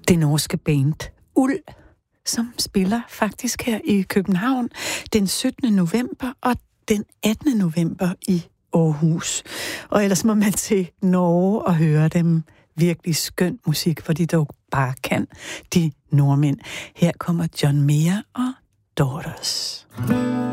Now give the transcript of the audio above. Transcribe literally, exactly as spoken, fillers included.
det norske band Uld, som spiller faktisk her i København den syttende november og den attende november i Aarhus. Og ellers må man til Norge og høre dem. Virkelig skøn musik, for de dog bare kan, de nordmænd. Her kommer John Mayer og Daughters.